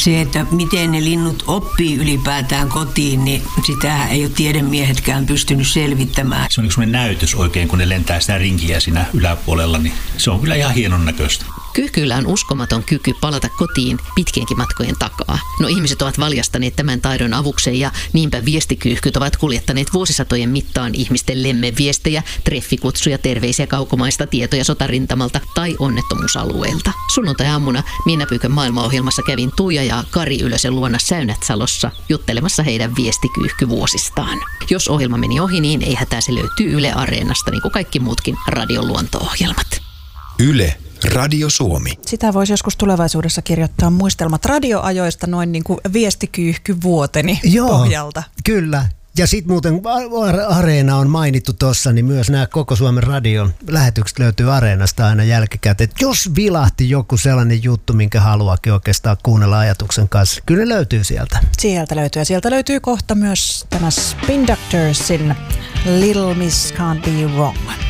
Se, että miten ne linnut oppii ylipäätään kotiin, niin sitä ei ole tiedemiehetkään pystynyt selvittämään. Se on sellainen näytös oikein, kun ne lentää sitä rinkiä siinä yläpuolella, niin se on kyllä ihan hienon näköistä. Kyyhkyillä on uskomaton kyky palata kotiin pitkienkin matkojen takaa. No ihmiset ovat valjastaneet tämän taidon avukseen ja niinpä viestikyyhkyt ovat kuljettaneet vuosisatojen mittaan ihmisten lemmenviestejä, treffikutsuja, terveisiä kaukomaista, tietoja sotarintamalta tai onnettomuusalueelta. Sunnuntai-aamuna Minäpyykön maailmaohjelmassa kävin Tuija ja Kari Ylösen luona Säynätsalossa juttelemassa heidän viestikyyhkyvuosistaan. Jos ohjelma meni ohi, niin ei hätää, se löytyy Yle Areenasta, niin kuin kaikki muutkin radion luonto-ohjelmat. Yle. Radio Suomi. Sitä voisi joskus tulevaisuudessa kirjoittaa muistelmat radioajoista noin niin kuin viestikyyhkyvuoteni pohjalta. Kyllä. Ja sitten muuten Areena on mainittu tuossa, niin myös nämä koko Suomen radion lähetykset löytyy Areenasta aina jälkikäteen. Jos vilahti joku sellainen juttu, minkä haluakin oikeastaan kuunnella ajatuksen kanssa, kyllä ne löytyy sieltä. Sieltä löytyy. Ja sieltä löytyy kohta myös tämä Spin Doctorsin Little Miss Can't Be Wrong.